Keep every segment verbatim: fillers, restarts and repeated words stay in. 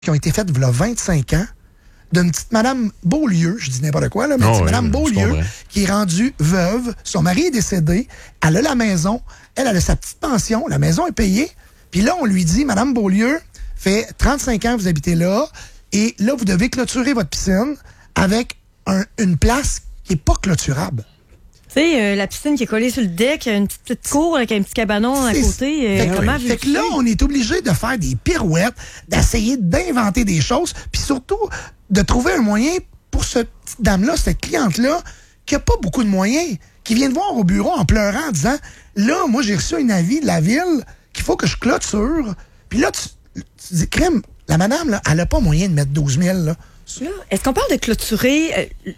qui ont été faites il y a vingt-cinq ans d'une petite Madame Beaulieu, je dis n'importe quoi, là, mais oh, c'est oui, Madame Beaulieu qui est rendue veuve. Son mari est décédé. Elle a la maison. Elle, elle a sa petite pension. La maison est payée. Puis là, on lui dit, Madame Beaulieu, fait trente-cinq ans que vous habitez là, et là, vous devez clôturer votre piscine avec un, une place qui n'est pas clôturable. Tu sais, euh, la piscine qui est collée sur le deck, une petite, petite cour avec un petit cabanon à côté. Fait, euh, que, fait que là, on est obligé de faire des pirouettes, d'essayer d'inventer des choses, puis surtout de trouver un moyen pour cette petite dame-là, cette cliente-là, qui n'a pas beaucoup de moyens, qui vient de voir au bureau en pleurant, en disant « Là, moi, j'ai reçu un avis de la ville qu'il faut que je clôture. » Puis là, tu, tu dis « Crème, la madame, là, elle n'a pas moyen de mettre douze mille. Là. » Est-ce qu'on parle de clôturer... Euh,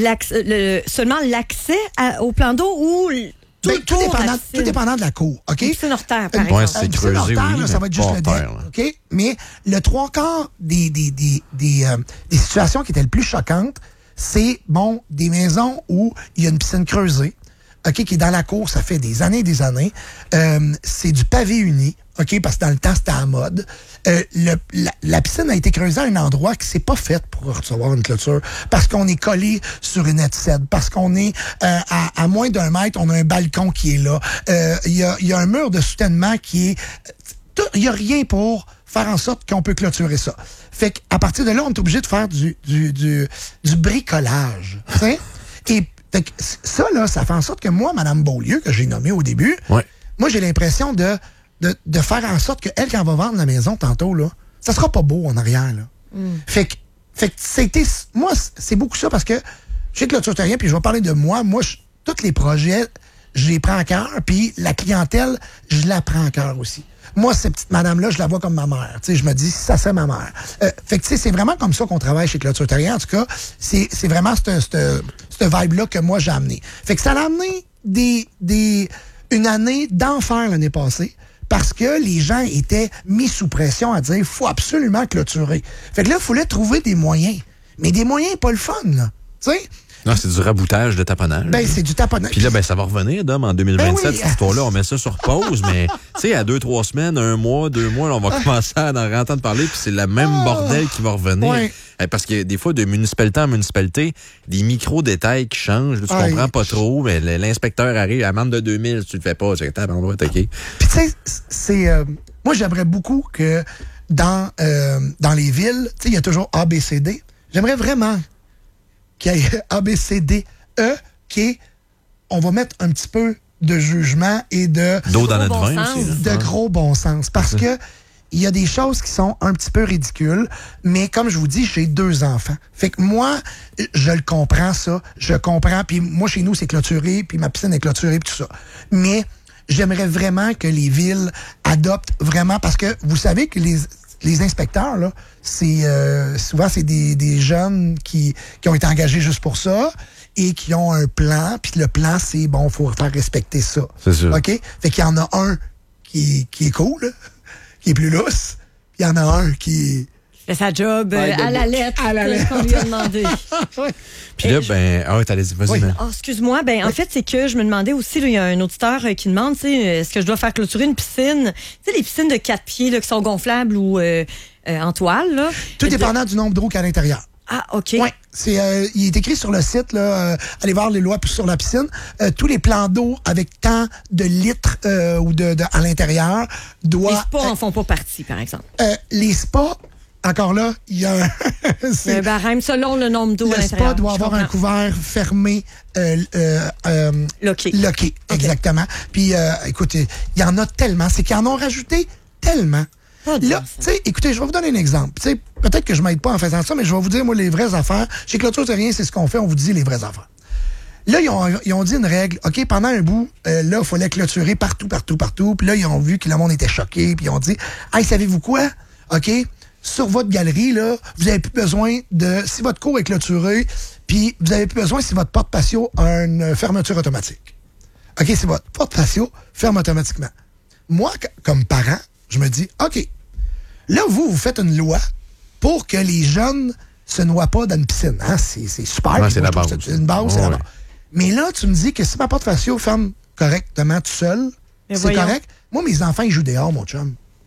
Le, seulement l'accès à, au plan d'eau ou tout, ben, tout, dépendant, tout dépendant de la cour, OK? Une piscine hors terre, par ouais, exemple. c'est creusé, hors terre, oui, là, ça va être juste le deck, OK? Mais le trois quarts des, des, des, des, euh, des situations qui étaient le plus choquantes, c'est, bon, des maisons où il y a une piscine creusée, OK, qui est dans la cour, ça fait des années et des années. Euh, c'est du pavé uni, OK, parce que dans le temps, c'était à la mode. Euh, le, la, la piscine a été creusée à un endroit qui s'est pas fait pour recevoir une clôture, parce qu'on est collé sur une étincelle, parce qu'on est euh, à, à moins d'un mètre, on a un balcon qui est là. Il euh, y, a, y a un mur de soutènement qui est... Il n'y a rien pour faire en sorte qu'on peut clôturer ça. Fait qu'à partir de là, on est obligé de faire du, du, du, du bricolage. Et fait que ça, là, ça fait en sorte que moi, Mme Beaulieu, que j'ai nommée au début, ouais. moi, j'ai l'impression de, de, de faire en sorte qu'elle, quand elle va vendre la maison tantôt, là, ça sera pas beau en arrière. Là. Mm. Fait que, fait que c'était... Moi, c'est beaucoup ça parce que je sais que clôture rien, puis je vais parler de moi. Moi, je, tous les projets, je les prends à cœur, puis la clientèle, je la prends à cœur aussi. Moi, cette petite madame-là, je la vois comme ma mère. Tu sais, je me dis, ça, c'est ma mère. Euh, fait que, tu sais, c'est vraiment comme ça qu'on travaille chez Clôture Terrien. En tout cas, c'est, c'est vraiment cette, cette, cette vibe-là que moi, j'ai amené. Fait que ça a amené des, des, une année d'enfer l'année passée parce que les gens étaient mis sous pression à dire, il faut absolument clôturer. Fait que là, il fallait trouver des moyens. Mais des moyens pas le fun, là. Tu sais? Non, c'est du raboutage de taponnage. Ben, c'est du taponnage. Puis là, ben, ça va revenir, Dom, en deux mille vingt-sept, ben oui. Cette histoire-là. On met ça sur pause, mais, tu sais, à deux, trois semaines, un mois, deux mois, là, on va commencer à en entendre parler, puis c'est le même oh. bordel qui va revenir. Ouais. Parce que des fois, de municipalité en municipalité, des micro-détails qui changent, là, tu Aïe. comprends pas trop, mais l'inspecteur arrive, amende de deux mille, si tu le fais pas, c'est un endroit attaqué. Puis, tu sais, c'est. Euh, moi, j'aimerais beaucoup que dans, euh, dans les villes, tu sais, il y a toujours A, B, C, D. J'aimerais vraiment qu'il y ait A, B, C, D, E, qui est, on va mettre un petit peu de jugement et de... D'eau dans notre vin aussi. De ouais. gros bon sens. Parce ouais. que il y a des choses qui sont un petit peu ridicules, mais comme je vous dis, j'ai deux enfants. Fait que moi, je le comprends, ça. Je comprends. Puis moi, chez nous, c'est clôturé, puis ma piscine est clôturée, puis tout ça. Mais j'aimerais vraiment que les villes adoptent vraiment, parce que vous savez que les... Les inspecteurs, là, c'est euh, souvent c'est des, des jeunes qui, qui ont été engagés juste pour ça et qui ont un plan. Puis le plan, c'est bon, il faut faire respecter ça. C'est sûr. OK? Fait qu'il y en a un qui, qui est cool, qui est plus lousse. Puis il y en a un qui... fait sa job euh, à la lettre, à la lettre qu'on lui a demandé. Puis là, ben, ah, t'allais dire, vas-y, oui. man. Oh, excuse-moi, ben, en oui. fait, c'est que je me demandais aussi, il y a un auditeur euh, qui demande, tu sais, est-ce que je dois faire clôturer une piscine, tu sais, les piscines de quatre pieds, là, qui sont gonflables ou euh, euh, en toile, là. Tout dépendant de... du nombre d'eau qu'il y a à l'intérieur. Ah, OK. Oui, c'est, euh, il est écrit sur le site, là, euh, allez voir les lois sur la piscine, euh, tous les plans d'eau avec tant de litres euh, ou de, de à l'intérieur doivent... Les spas euh, en font pas partie, par exemple. Euh, les spas... Encore là, il y a un... un barème selon le nombre d'eau à l'intérieur. Le spa doit avoir un couvert fermé, euh, euh, euh, loqué. Loqué, okay. Exactement. Puis, euh, écoutez, il y en a tellement. C'est qu'ils en ont rajouté tellement. Oh, là, tu sais, écoutez, je vais vous donner un exemple. Tu sais, peut-être que je m'aide pas en faisant ça, mais je vais vous dire, moi, les vraies affaires. Chez Clôture Terrien, c'est ce qu'on fait, on vous dit les vraies affaires. Là, ils ont, ils ont dit une règle. OK, pendant un bout, euh, là, il fallait clôturer partout, partout, partout. Puis là, ils ont vu que le monde était choqué. Puis ils ont dit, hey, savez-vous quoi? OK? Sur votre galerie, là, vous n'avez plus besoin de... Si votre cour est clôturée, puis vous n'avez plus besoin si votre porte-patio a une fermeture automatique. OK, c'est votre porte-patio ferme automatiquement. Moi, comme parent, je me dis, OK, là, vous, vous faites une loi pour que les jeunes se noient pas dans une piscine. Hein? C'est, c'est super. Ouais, c'est la base. C'est une base, oh, c'est la base. Ouais. Mais là, tu me dis que si ma porte-patio ferme correctement tout seul, mais c'est voyons. Correct. Moi, mes enfants, ils jouent dehors, mon chum.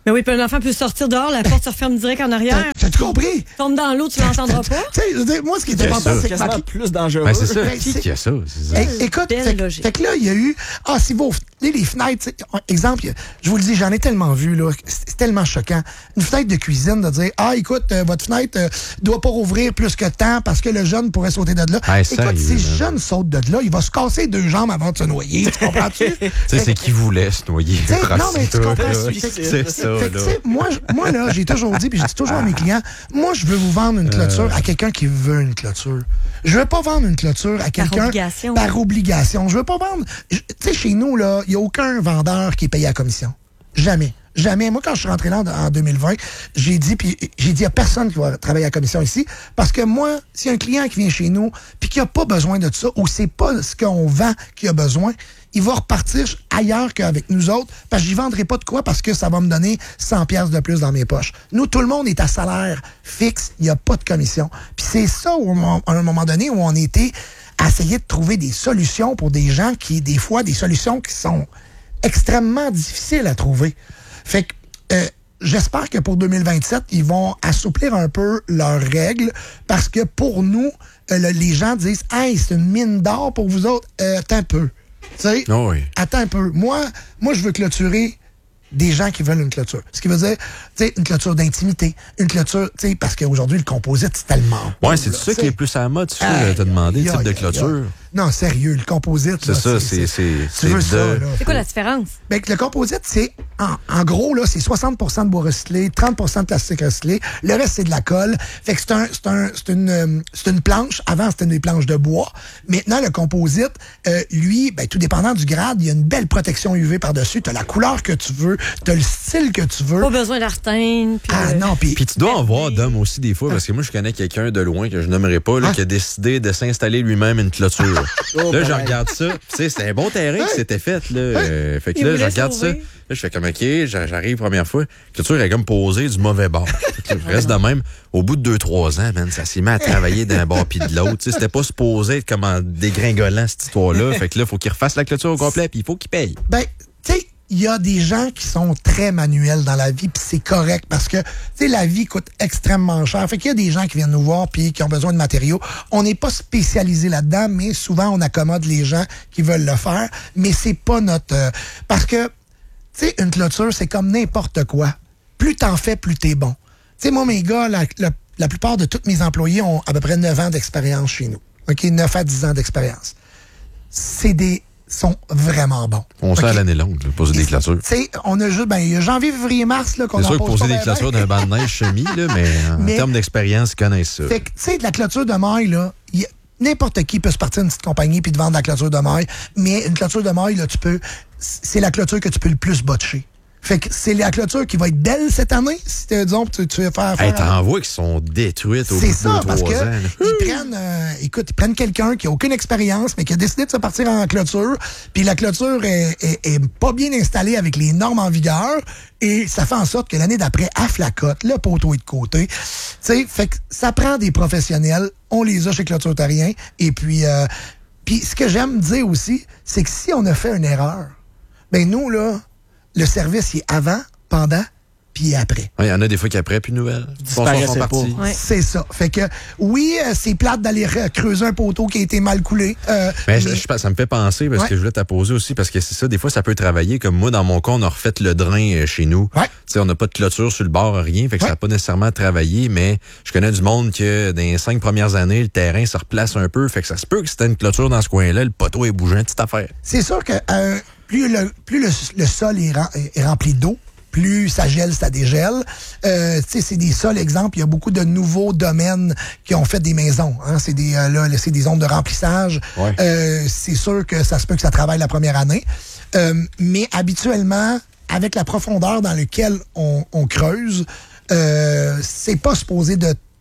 Mais oui, puis un enfant peut sortir dehors, la porte se referme direct en arrière. T'as-tu compris? Tombe dans l'eau, tu l'entendras pas. Tu sais, moi, ce qui est important, c'est que... C'est plus dangereux. Ben, c'est ça. Ben, Qui c'est- qui a ça? C'est ça. Hey, écoute, fait, fait que là, il y a eu... Ah, si vos les, les fenêtres... t'sais, exemple, je vous le dis, j'en ai tellement vu, là. C'est tellement choquant. Une fenêtre de cuisine, de dire, ah, écoute, euh, votre fenêtre euh, doit pas rouvrir plus que tant parce que le jeune pourrait sauter de là. Ah, ça, écoute, il- si le jeune saute de là, il va se casser deux jambes avant de se noyer. Tu comprends-tu? Tu sais, c'est qui voulait se noyer. T'sais, non, mais tu comprends. Là, Fait que- C'est ça, fait que, là. tu sais, moi, je- moi, là, j'ai toujours dit, puis je dis toujours à mes clients, moi, je veux vous vendre une clôture à quelqu'un qui veut une clôture. Je veux pas vendre une clôture à quelqu'un obligation. par obligation. Je veux pas vendre... je- Tu sais, chez nous, là, il y a aucun vendeur qui est payé à commission. Jamais. Jamais. Moi, quand je suis rentré là en, en deux mille vingt, j'ai dit, puis j'ai dit à personne qui va travailler à commission ici, parce que moi, s'il y a un client qui vient chez nous, puis qui a pas besoin de ça, ou c'est pas ce qu'on vend qui a besoin, il va repartir ailleurs qu'avec nous autres, parce que j'y vendrai pas de quoi, parce que ça va me donner cent piastres de plus dans mes poches. Nous, tout le monde est à salaire fixe, il n'y a pas de commission. Puis c'est ça, où, à un moment donné, où on était à essayer de trouver des solutions pour des gens qui, des fois, des solutions qui sont extrêmement difficiles à trouver. Fait que euh, j'espère que pour deux mille vingt-sept, ils vont assouplir un peu leurs règles parce que pour nous, euh, le- les gens disent « Hey, c'est une mine d'or pour vous autres. Euh, attends un peu. » Tu sais, Oh oui. attends un peu. Moi, moi, je veux clôturer des gens qui veulent une clôture. Ce qui veut dire, tu sais, une clôture d'intimité, une clôture, tu sais, parce qu'aujourd'hui, le composite, c'est tellement... Ouais, c'est ça qui est plus à la mode, tu sais, Hey, t'as demandé le aïe, type de aïe, clôture. aïe. Non, sérieux, le composite... C'est là, ça, c'est- c'est- Tu c'est veux de- ça, là. C'est quoi la différence? Ben, que le composite, c'est, en, en gros, là, c'est soixante pour cent de bois recyclé, trente pour cent de plastique recyclé. Le reste, c'est de la colle. Fait que c'est un, c'est un, c'est une, euh, c'est une planche. Avant, c'était des planches de bois. Maintenant, le composite, euh, lui, ben, tout dépendant du grade, il y a une belle protection U V par-dessus. T'as la couleur que tu veux, t'as le style que tu veux. Pas besoin d'artène. puis, Ah euh, non, puis Puis tu dois en voir d'hommes aussi des fois, parce que moi, je connais quelqu'un de loin que je nommerai pas, là, Ah. qui a décidé de s'installer lui-même une clôture. Oh, là, je pareil. regarde ça. Tu sais, c'était un bon terrain qui s'était fait, là. Euh, fait que Il là, je voulait regarde ça. Là, sauver. je fais comme, OK, j'a- j'arrive première fois. La clôture est comme posée du mauvais bord. Fait que là, je reste de même. Au bout de deux, trois ans, man, ça s'est mis à travailler d'un bord puis de l'autre. Tu sais, c'était pas supposé être comme en dégringolant, cette histoire-là. Fait que là, il faut qu'il refasse la clôture au complet puis il faut qu'il paye. ben, tu sais, il y a des gens qui sont très manuels dans la vie, puis c'est correct parce que, tu sais, la vie coûte extrêmement cher. Fait qu'il y a des gens qui viennent nous voir puis qui ont besoin de matériaux. On n'est pas spécialisé là-dedans, mais souvent on accommode les gens qui veulent le faire. Mais c'est pas notre, euh, parce que, tu sais, une clôture c'est comme n'importe quoi. Plus t'en fais, plus t'es bon. Tu sais, moi mes gars, la, la, la plupart de tous mes employés ont à peu près neuf ans d'expérience chez nous. Ok, neuf à dix ans d'expérience. C'est des sont vraiment bons. On sait Ok? à l'année longue, là, poser des clôtures. Tu sais, on a juste, ben, il y a janvier, février, mars, là, qu'on C'est en sûr que pose poser pas des ben, ben. clôtures d'un banc de neige semi, là, mais en Mais- termes d'expérience, ils connaissent ça. Fait que, tu sais, de la clôture de maille, là, il y a- n'importe qui peut se partir d'une petite compagnie puis de vendre de la clôture de maille, mais une clôture de maille, là, tu peux, c'est la clôture que tu peux le plus botcher. Fait que c'est la clôture qui va être belle cette année, si tu, disons, tu, tu veux faire... Hey, faire t'en vois qui sont détruites au bout c'est de ça, deux, parce trois que ans. là. ils prennent, euh, écoute, ils prennent quelqu'un qui a aucune expérience, mais qui a décidé de se partir en clôture, puis la clôture est, est, est pas bien installée avec les normes en vigueur, et ça fait en sorte que l'année d'après, à flacote, le poteau est de côté. Tu sais, fait que ça prend des professionnels, on les a chez Clôture Terrien, et puis, euh, puis ce que j'aime dire aussi, c'est que si on a fait une erreur, ben nous, là, le service, il est avant, pendant, puis après. Il y en a des fois qui après, plus de nouvelles. Bonsoir, Disparaissait sont pas. partis. Ouais. C'est ça. Fait que, oui, euh, c'est plate d'aller re- creuser un poteau qui a été mal coulé. euh, Mais, mais- je- je- ça me fait penser, parce Ouais. que je voulais t'apposer aussi, parce que c'est ça, des fois, ça peut travailler. Comme moi, dans mon cas, on a refait le drain euh, chez nous. Ouais. Tu sais, on n'a pas de clôture sur le bord, rien, fait que Ouais. ça n'a pas nécessairement travaillé, mais je connais du monde que dans les cinq premières années, le terrain se replace un peu, fait que ça se peut que c'était une clôture dans ce coin-là, le poteau est bougeant, petite affaire. c'est sûr que euh, plus, le, plus le, le sol est, ren- est rempli d'eau, plus ça gèle, ça dégèle. Euh, tu sais, c'est des sols, exemple, il y a beaucoup de nouveaux domaines qui ont fait des maisons. Hein, c'est des euh, là, c'est des zones de remplissage. Ouais. Euh, c'est sûr que ça se peut que ça travaille la première année. Euh, mais habituellement, avec la profondeur dans laquelle on, on creuse, euh, c'est pas supposé de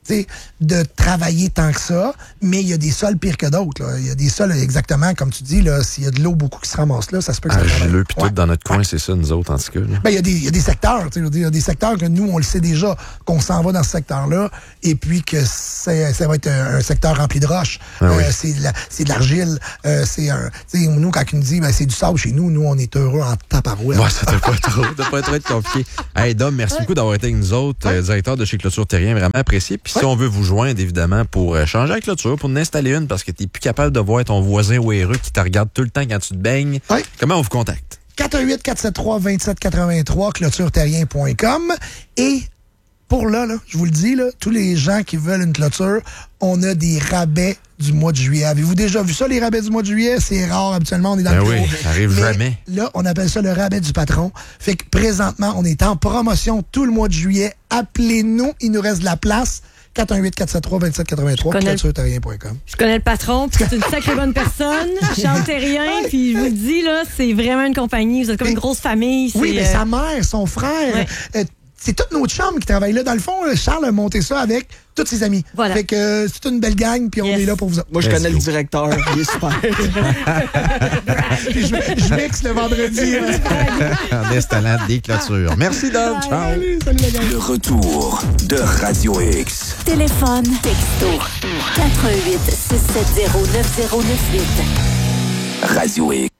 de travailler tant que ça, mais il y a des sols pires que d'autres. Il y a des sols, exactement, comme tu dis, là, s'il y a de l'eau beaucoup qui se ramasse là, ça se peut que ça Argileux, puis tout dans notre coin, c'est ça, nous autres, en tout cas. Ben, il y a des, il y a des secteurs, il y a des secteurs que nous, on le sait déjà, qu'on s'en va dans ce secteur-là, et puis que c'est, ça va être un, un secteur rempli de roches. Ah euh, oui. c'est, de la, c'est de l'argile. Euh, c'est un, nous, quand ils nous disent ben, c'est du sable chez nous, nous, on est heureux en tabarouette. Ouais, ça doit pas trop, ça doit pas trop être compliqué. Hey, Dom, merci ouais. beaucoup d'avoir été avec nous autres, ouais. euh, directeur de chez Clôture Terrien, vraiment apprécié. Puis ouais. si on veut vous joindre, évidemment, pour euh, changer la clôture, pour en installer une, parce que tu n'es plus capable de voir ton voisin ouéreux qui te regarde tout le temps quand tu te baignes, ouais. comment on vous contacte? quatre un huit, quatre sept trois, deux sept huit trois, clôture terrien point com. Et pour là, là, je vous le dis, là, tous les gens qui veulent une clôture, on a des rabais du mois de juillet. Avez-vous déjà vu ça, les rabais du mois de juillet? C'est rare, habituellement, on est dans ben le oui, bureau. ça arrive Mais jamais. Là, on appelle ça le rabais du patron. Fait que présentement, on est en promotion tout le mois de juillet. Appelez-nous, il nous reste de la place. quatre un huit, quatre sept trois, deux sept huit trois, clôture terrien point com. Je connais le patron, puis c'est une sacrée bonne personne, Charles Terrien, puis je vous le dis, là, c'est vraiment une compagnie, vous êtes comme une grosse famille. Oui, mais euh... sa mère, son frère, ouais. euh, c'est toute notre chambre qui travaille là. Dans le fond, Charles a monté ça avec tous ses amis. Voilà. Fait que euh, c'est une belle gang, puis on yes. est là pour vous. Moi, je yes, connais go. le directeur, il est super. Puis je, je mixe le vendredi. En installant des clôtures. Merci, Dom. Ciao. Salut, salut, la gang. Le retour de Radio X. Téléphone, texto, quatre un huit, six sept zéro, neuf zéro neuf huit. Radio X.